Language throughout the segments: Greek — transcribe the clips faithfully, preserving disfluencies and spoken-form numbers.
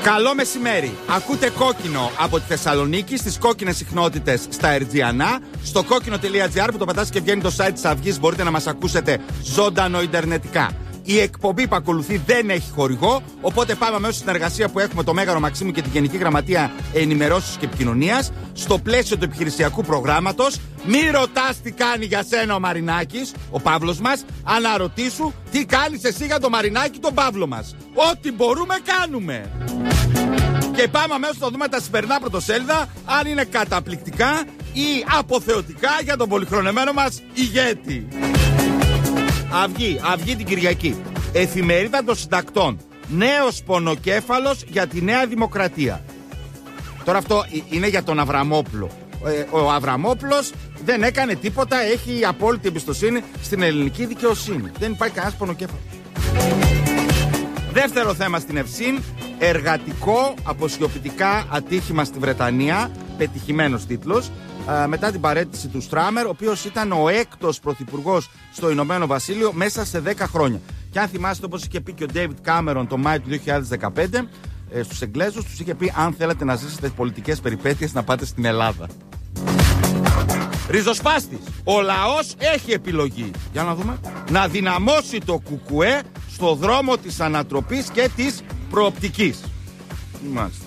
Καλό μεσημέρι. Ακούτε Κόκκινο από τη Θεσσαλονίκη στις κόκκινες συχνότητες στα Ερτζιανά. Στο κόκκινο τελεία τζι άρ που το πατάς και βγαίνει το site της Αυγής, μπορείτε να μας ακούσετε ζωντανό ιντερνετικά. Η εκπομπή που ακολουθεί δεν έχει χορηγό, οπότε πάμε αμέσως στην συνεργασία που έχουμε το Μέγαρο Μαξίμου και την Γενική Γραμματεία Ενημερώσεως και Επικοινωνίας. Στο πλαίσιο του επιχειρησιακού προγράμματος, μη ρωτάς τι κάνει για σένα ο Μαρινάκης, ο Παύλος μας, αναρωτήσου τι κάνεις εσύ για το Μαρινάκη, τον Παύλο μας. Ό,τι μπορούμε κάνουμε. Και πάμε αμέσως να δούμε τα σημερινά πρωτοσέλιδα, αν είναι καταπληκτικά ή αποθεωτικά για τον πολυχρονεμένο μας ηγέτη. Αυγή, Αυγή την Κυριακή. Εφημερίδα των Συντακτών. Νέος πονοκέφαλος για τη Νέα Δημοκρατία. Τώρα αυτό είναι για τον Αβραμόπουλο. Ο Αβραμόπουλος δεν έκανε τίποτα, έχει απόλυτη εμπιστοσύνη στην ελληνική δικαιοσύνη. Δεν υπάρχει κανένας πονοκέφαλος. Δεύτερο θέμα στην Ευσύν. Εργατικό αποσιωπητικά ατύχημα στη Βρετανία. Πετυχημένος τίτλος. Μετά την παραίτηση του Στράμερ, ο οποίος ήταν ο έκτος πρωθυπουργός στο Ηνωμένο Βασίλειο μέσα σε δέκα χρόνια. Και αν θυμάστε, όπως είχε πει και ο Ντέιβιντ Κάμερον το Μάιο του δύο χιλιάδες δεκαπέντε, ε, στους Εγγλέζους τους είχε πει: αν θέλετε να ζήσετε πολιτικές περιπέτειες, να πάτε στην Ελλάδα. Ριζοσπάστης. Ο λαός έχει επιλογή. Για να δούμε. Να δυναμώσει το κουκουέ στο δρόμο της ανατροπής και της προοπτικής. Μάλιστα.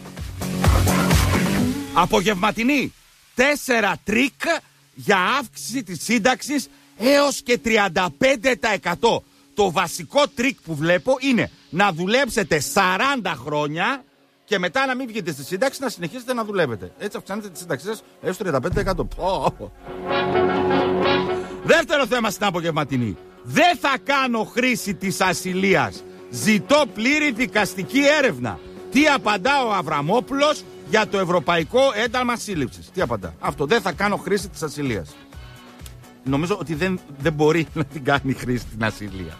Απογευματινή. Τέσσερα τρίκ για αύξηση της σύνταξης έως και τριάντα πέντε τοις εκατό. Το βασικό τρίκ που βλέπω είναι να δουλέψετε σαράντα χρόνια και μετά να μην βγείτε στη σύνταξη, να συνεχίσετε να δουλεύετε. Έτσι αυξάνετε τη σύνταξή σας έως τριάντα πέντε τοις εκατό. Δεύτερο θέμα στην απογευματινή. Δεν θα κάνω χρήση της ασυλίας. Ζητώ πλήρη δικαστική έρευνα. Τι απαντά ο Αβραμόπουλος για το Ευρωπαϊκό Ένταλμα Σύλληψης? Τι απαντά? Αυτό. Δεν θα κάνω χρήση της ασυλίας. Νομίζω ότι δεν, δεν μπορεί να την κάνει χρήση την ασυλία.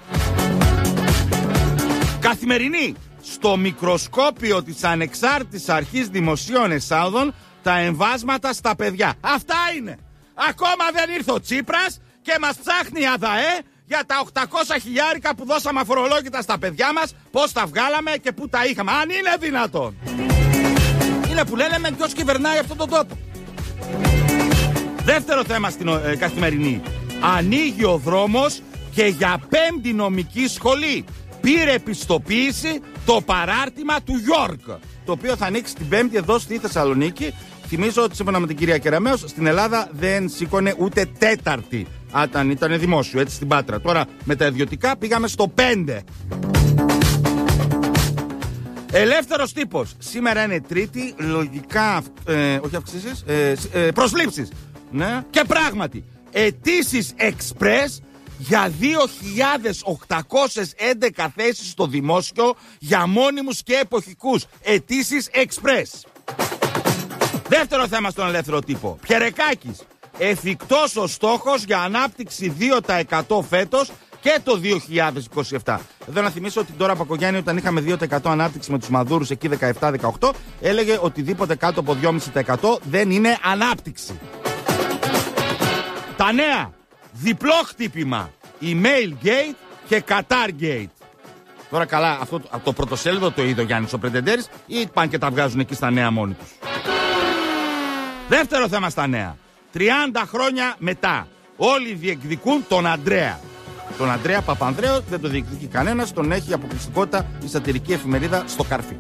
Καθημερινή. Στο μικροσκόπιο της Ανεξάρτητης Αρχής Δημοσίων Εσόδων τα εμβάσματα στα παιδιά. Αυτά είναι. Ακόμα δεν ήρθε ο Τσίπρας και μας ψάχνει η ΑΔΑΕ για τα οκτακόσια χιλιάρικα που δώσαμε αφορολόγητα στα παιδιά μας, πώς τα βγάλαμε και πού τα είχαμε. Αν είναι δυνατόν. Είναι που λένε με ποιος κυβερνάει αυτόν τον τόπο. Δεύτερο θέμα στην ε, καθημερινή. Ανοίγει ο δρόμος και για πέμπτη νομική σχολή. Πήρε επιστοποίηση το παράρτημα του Γιόρκ, το οποίο θα ανοίξει την Πέμπτη εδώ στη Θεσσαλονίκη. Θυμίζω ότι σύμφωνα με την κυρία Κεραμέως, στην Ελλάδα δεν σήκωνε ούτε τέταρτη. Άταν, ήταν δημόσιο, έτσι, στην Πάτρα. Τώρα με τα ιδιωτικά πήγαμε στο πέντε. Ελεύθερος τύπος. Σήμερα είναι Τρίτη, λογικά, ε, όχι αυξήσεις, ε, ε, προσλήψεις. Ναι. Και πράγματι, αιτήσεις εξπρές για δύο χιλιάδες οκτακόσιες έντεκα θέσεις στο δημόσιο για μόνιμους και εποχικούς. Αιτήσεις εξπρές. Δεύτερο θέμα στον ελεύθερο τύπο. Πιερεκάκης. Εφικτός ο στόχος για ανάπτυξη δύο τοις εκατό φέτος και το δύο χιλιάδες είκοσι επτά. Εδώ να θυμίσω ότι τώρα Πακογιάννη, όταν είχαμε δύο τοις εκατό ανάπτυξη με τους Μαδούρους εκεί δεκαεπτά δεκαοκτώ, έλεγε οτιδήποτε κάτω από δυόμισι τοις εκατό δεν είναι ανάπτυξη. Τα νέα. Διπλό χτύπημα. Email Gate και Qatar Gate. Τώρα καλά, αυτό το πρωτοσέλιδο το είδε ο Γιάννης ο Πρεντεντέρης ή πάνε και τα βγάζουν εκεί στα νέα μόνοι τους? Δεύτερο θέμα στα νέα. τριάντα χρόνια μετά. Όλοι διεκδικούν τον Αντρέα. Τον Αντρέα Παπανδρέο δεν το διεκδικεί κανένας, τον έχει αποκλειστικότητα η σατυρική εφημερίδα στο Καρφί.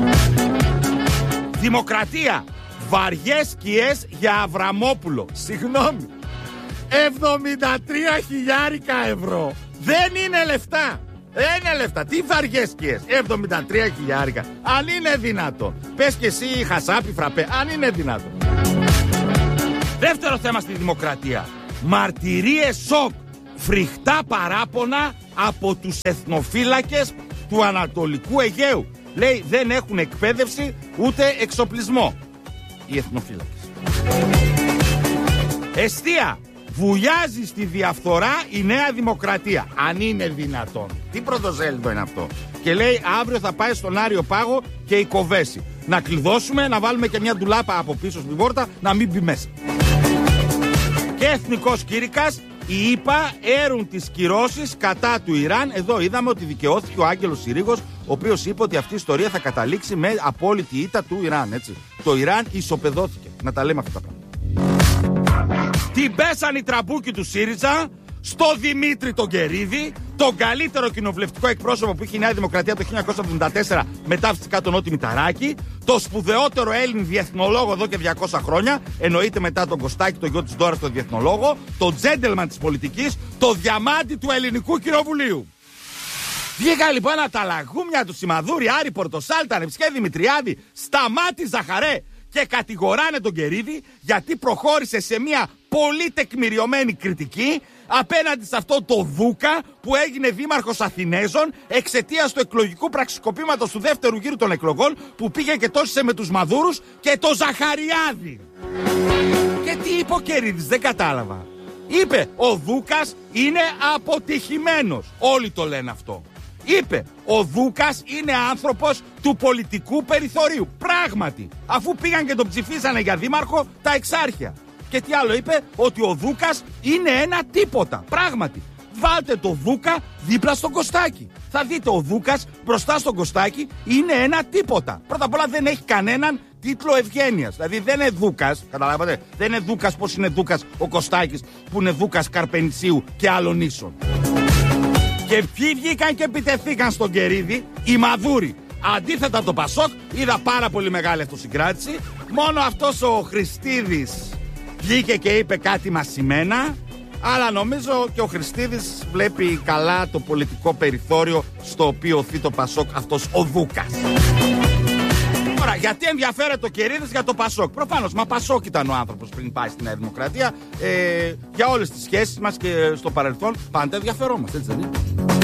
Δημοκρατία. Βαριές σκιές για Αβραμόπουλο. Συγγνώμη. εβδομήντα τρία χιλιάρικα ευρώ. Δεν είναι λεφτά. Δεν είναι λεφτά. Τι βαριές σκιές. εβδομήντα τρία χιλιάρικα. Αν είναι δυνατό. Πες και εσύ χασάπι φραπέ. Αν είναι δυνατό. Δεύτερο θέμα στη Δημοκρατία. Μαρτυρίες σοκ. Φρικτά παράπονα από τους εθνοφύλακες του Ανατολικού Αιγαίου. Λέει δεν έχουν εκπαίδευση ούτε εξοπλισμό οι εθνοφύλακες. Εστία. Βουλιάζει στη διαφθορά η Νέα Δημοκρατία. Αν είναι δυνατόν. Τι πρωτοσέλιδο είναι αυτό? Και λέει αύριο θα πάει στον Άριο Πάγο και η Κοβέση. Να κλειδώσουμε, να βάλουμε και μια ντουλάπα από πίσω στην πόρτα να μην μπει μέσα. Και εθνικός κήρυκας. Οι ΗΠΑ έρουν τις κυρώσεις κατά του Ιράν. Εδώ είδαμε ότι δικαιώθηκε ο Άγγελος Συρίγος, ο οποίος είπε ότι αυτή η ιστορία θα καταλήξει με απόλυτη ήττα του Ιράν. Έτσι. Το Ιράν ισοπεδώθηκε. Να τα λέμε αυτά τα πράγματα. Την πέσαν οι τραμπούκοι του ΣΥΡΙΖΑ στο Δημήτρη τον Κερίδη, τον καλύτερο κοινοβουλευτικό εκπρόσωπο που είχε η Νέα Δημοκρατία το χίλια εννιακόσια εβδομήντα τέσσερα μετά φυσικά τον Νότι Μηταράκη, το σπουδαιότερο Έλλην διεθνολόγο εδώ και διακόσια χρόνια, εννοείται μετά τον Κωστάκη, τον γιο της Ντόρας, τον διεθνολόγο, τον τζέντελμαν της πολιτικής, το διαμάντι του ελληνικού κοινοβουλίου. Βγήκα λοιπόν από τα λαγούμια του Σιμαδούρη, Άρη Πορτοσάλτα, Νεψιέ Δημητριάδη, Σταμάτη Ζαχαρέ και κατηγοράνε τον Κερίδη γιατί προχώρησε σε μια πολύ τεκμηριωμένη κριτική απέναντι σε αυτό το Δούκα που έγινε δήμαρχος Αθηνέζων εξαιτίας του εκλογικού πραξικοπήματος του δεύτερου γύρου των εκλογών που πήγε και τόσισε με τους Μαδούρους και το Ζαχαριάδη. Και τι είπε ο Κερίδης, δεν κατάλαβα. Είπε ο Δούκας είναι αποτυχημένος. Όλοι το λένε αυτό. Είπε ο Δούκας είναι άνθρωπος του πολιτικού περιθωρίου. Πράγματι, αφού πήγαν και τον ψηφίσανε για δήμαρχο τα εξάρχεια. Και τι άλλο είπε, ότι ο Δούκας είναι ένα τίποτα. Πράγματι, βάλτε το Δούκα δίπλα στον Κωστάκη. Θα δείτε ο Δούκας μπροστά στον Κωστάκη είναι ένα τίποτα. Πρώτα απ' όλα δεν έχει κανέναν τίτλο ευγένειας. Δηλαδή δεν είναι Δούκας, καταλάβατε, δεν είναι Δούκας πως είναι Δούκας ο Κωστάκης που είναι Δούκας Καρπενησίου και άλλων ίσων. Και ποιοι βγήκαν και επιτεθήκαν στον Κερίδη, οι Μαδούροι. Αντίθετα το Πασόκ, είδα πάρα πολύ μεγάλη αυτοσυγκράτηση. Μόνο αυτός ο Χριστίδης βγήκε και είπε κάτι μασημένα. Αλλά νομίζω και ο Χριστίδης βλέπει καλά το πολιτικό περιθώριο στο οποίο οθεί το Πασόκ αυτός ο Δούκας. Τώρα, γιατί ενδιαφέρεται ο Κερίδης για το Πασόκ? Προφανώς, μα Πασόκ ήταν ο άνθρωπος πριν πάει στη Νέα Δημοκρατία. Ε, για όλες τις σχέσεις μας και στο παρελθόν πάντα ενδιαφερόμαστε, έτσι δεν είναι?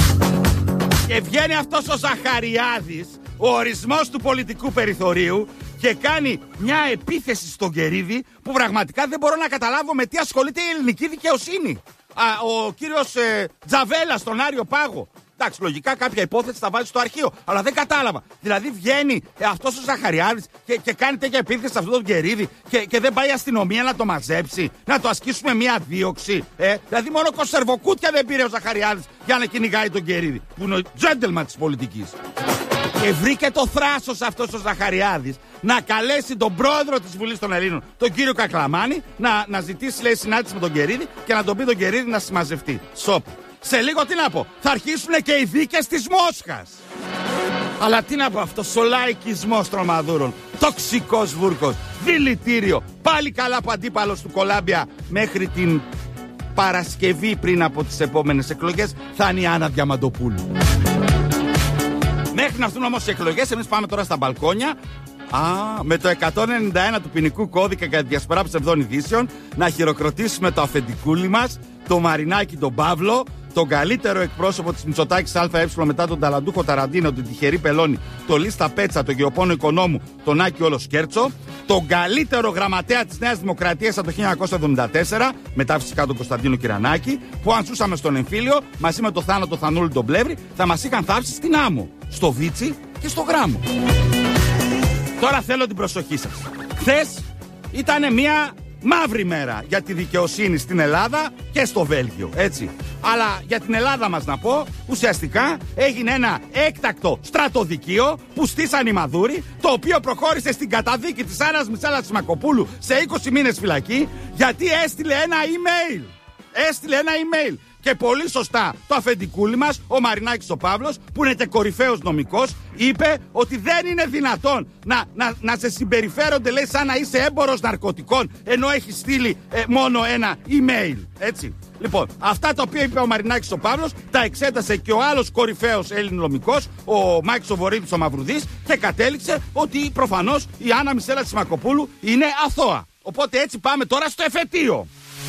Και βγαίνει αυτός ο Ζαχαριάδης, ο ορισμός του πολιτικού περιθωρίου, και κάνει μια επίθεση στον Κερίδη που πραγματικά δεν μπορώ να καταλάβω με τι ασχολείται η ελληνική δικαιοσύνη. Α, ο κύριος ε, Τζαβέλα στον Άριο Πάγο. Εντάξει, λογικά κάποια υπόθεση θα βάλει στο αρχείο, αλλά δεν κατάλαβα. Δηλαδή βγαίνει ε, αυτός ο Ζαχαριάδης και, και κάνει τέτοια επίθεση σε αυτόν τον Κερίδη και, και δεν πάει η αστυνομία να το μαζέψει, να το ασκήσουμε μια δίωξη. Ε. Δηλαδή μόνο κονσερβοκούτια δεν πήρε ο Ζαχαριάδης για να κυνηγάει τον Κερίδη, που είναι ο τζέντελμαν της πολιτικής. Και βρήκε το θράσος αυτός ο Ζαχαριάδης να καλέσει τον πρόεδρο της Βουλής των Ελλήνων, τον κύριο Κακλαμάνη, να, να ζητήσει, λέει, συνάντηση με τον Κερίδη και να τον πει τον Κερίδη να συμμαζευτεί. Σοπ. Σε λίγο τι να πω, θα αρχίσουν και οι δίκες της Μόσχας. Αλλά τι να πω, αυτός ο λαϊκισμός των Μαδούρων, τοξικός βούρκος, δηλητήριο. Πάλι καλά που αντίπαλος του Κολάμπια μέχρι την Παρασκευή πριν από τις επόμενες εκλογές θα είναι η Άννα Διαμαντοπούλου. Μέχρι να έρθουν όμως οι εκλογές, εμείς πάμε τώρα στα μπαλκόνια. Α, με το εκατόν ενενήντα ένα του ποινικού κώδικα για τη διασπορά ψευδών ειδήσεων να χειροκροτήσουμε το αφεντικούλι μας, το Μαρινάκη τον Παύλο, τον καλύτερο εκπρόσωπο της Μητσοτάκης ΑΕ μετά τον ταλαντούχο Ταραντίνο, τον τυχερή Πελώνη, τον Λίστα Πέτσα, τον γεωπόνο οικονόμου, τον Άκη Όλο Σκέρτσο, τον καλύτερο γραμματέα της Νέας Δημοκρατίας από το χίλια εννιακόσια εβδομήντα τέσσερα, μετά φυσικά τον Κωνσταντίνο Κυρανάκη, που αν ζούσαμε στον εμφύλιο, μαζί με το Θάνατο Θανούλη τον Πλεύρη, θα μας είχαν θάψει στην άμμο, στο Βίτσι και στο Γράμμο. Τώρα θέλω την προσοχή σας. Χθες ήταν μια μαύρη μέρα για τη δικαιοσύνη στην Ελλάδα και στο Βέλγιο, έτσι. Αλλά για την Ελλάδα μας να πω, ουσιαστικά έγινε ένα έκτακτο στρατοδικείο που στήσαν οι Μαδούροι, το οποίο προχώρησε στην καταδίκη της Άννας Μισέλας Σιμακοπούλου σε είκοσι μήνες φυλακή, γιατί έστειλε ένα email. Έστειλε ένα email. Και πολύ σωστά το αφεντικούλι μας, ο Μαρινάκης ο Παύλος, που είναι και κορυφαίος νομικός, είπε ότι δεν είναι δυνατόν να, να, να σε συμπεριφέρονται, λέει, σαν να είσαι έμπορος ναρκωτικών, ενώ έχει στείλει ε, μόνο ένα email. Έτσι. Λοιπόν, αυτά τα οποία είπε ο Μαρινάκης ο Παύλος, τα εξέτασε και ο άλλος κορυφαίος Έλλην νομικός, ο Μάκης ο Βορύδης ο Μαυρουδής, και κατέληξε ότι προφανώς η Άννα Μισέλα Σιμακοπούλου είναι αθώα. Οπότε έτσι πάμε τώρα στο εφετείο.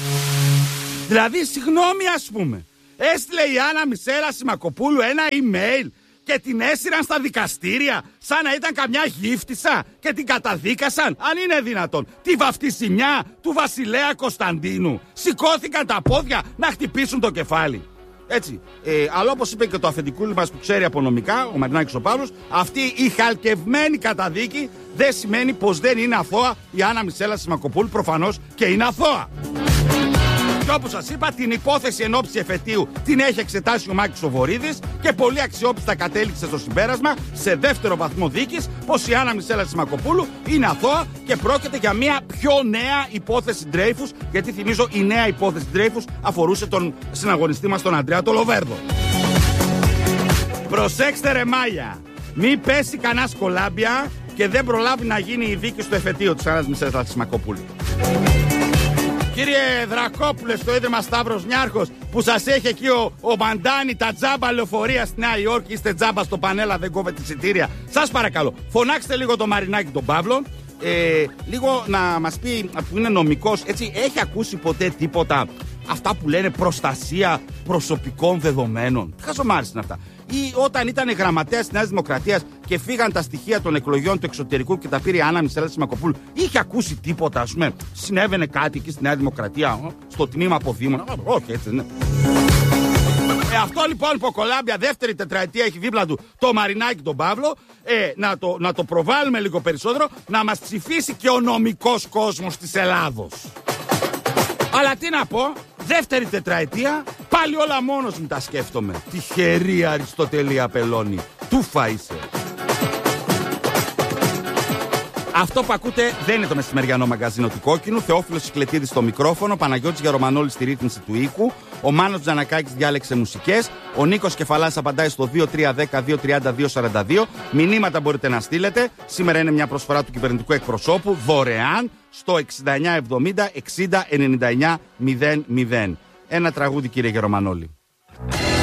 Δηλαδή, συγγνώμη, ας πούμε, έστειλε η Άννα Μισέλα Σιμακοπούλου ένα email και την έσυραν στα δικαστήρια σαν να ήταν καμιά γύφτισσα και την καταδίκασαν. Αν είναι δυνατόν, τη βαφτισιμιά του βασιλέα Κωνσταντίνου. Σηκώθηκαν τα πόδια να χτυπήσουν το κεφάλι. Έτσι. Ε, αλλά όπως είπε και το αφεντικούλι μας που ξέρει από νομικά, ο Μαρινάκης ο Παύλος, αυτή η χαλκευμένη καταδίκη δεν σημαίνει πως δεν είναι αθώα η Άννα Μισέλα Σιμακοπούλου. Προφανώς και είναι αθώα. Και όπως σας είπα, την υπόθεση εν ώψη εφετείου την έχει εξετάσει ο Μάκης ο Βορίδης και πολύ αξιόπιστα κατέληξε στο συμπέρασμα σε δεύτερο βαθμό δίκης πως η Άννα Μισέλα Τσιμακοπούλου είναι αθώα και πρόκειται για μια πιο νέα υπόθεση Ντρέιφους, γιατί θυμίζω η νέα υπόθεση Ντρέιφους αφορούσε τον συναγωνιστή μας τον Αντρέα το Λοβέρδο. Προσέξτε ρε Μάγια, μη πέσει κανένα κολάμπια και δεν προλάβει να γίνει η δίκη στο εφετείο της Άννας Μισέλας Τσιμακοπούλου. Κύριε Δρακόπουλε, στο Ίδρυμα Σταύρος Νιάρχος, που σας έχει εκεί ο, ο Μαντάνη τα τζάμπα λεωφορεία στη Νέα Υόρκη, είστε τζάμπα στο Πανέλα, δεν κόβετε εισιτήρια. Σας παρακαλώ, φωνάξτε λίγο το Μαρινάκι τον Παύλο, ε, λίγο να μας πει, που είναι νομικός, έτσι, έχει ακούσει ποτέ τίποτα αυτά που λένε προστασία προσωπικών δεδομένων? Τι χαζομάρες είναι αυτά? Ή όταν ήταν γραμματέας της Νέας Δημοκρατίας και φύγαν τα στοιχεία των εκλογών του εξωτερικού και τα πήρε η Άννα Μισέλα Τσιμακοπούλου, είχε ακούσει τίποτα? Ας πούμε, συνέβαινε κάτι εκεί στη Νέα Δημοκρατία, στο τμήμα αποδήμων? Όχι, έτσι ναι. Ε, αυτό λοιπόν που ο Κολάμπια δεύτερη τετραετία έχει δίπλα του το Μαρινάκι τον Παύλο, ε, να, το, να το προβάλλουμε λίγο περισσότερο, να μας ψηφίσει και ο νομικός κόσμος της Ελλάδος. Αλλά τι να πω, δεύτερη τετραετία, πάλι όλα μόνος μου τα σκέφτομαι. Τυχερή Αριστοτελή Απελώνη, τούφα είσαι. Αυτό που ακούτε δεν είναι το μεσημεριανό μαγκαζίνο του Κόκκινου. Θεόφιλος Κυκλετίδης στο μικρόφωνο, Παναγιώτης Γερομανόλης στη ρύθμιση του ήχου, ο Μάνος Τζανακάκης διάλεξε μουσικές, ο Νίκος Κεφαλάς απαντάει στο δύο τρία ένα μηδέν δύο τρία δύο σαράντα δύο. Μηνύματα μπορείτε να στείλετε. Σήμερα είναι μια προσφορά του κυβερνητικού εκπροσώπου δωρεάν στο εξήντα εννιά εβδομήντα εξήντα ενενήντα εννιά μηδέν μηδέν. Ένα τραγούδι, κύριε Γερομανόλη.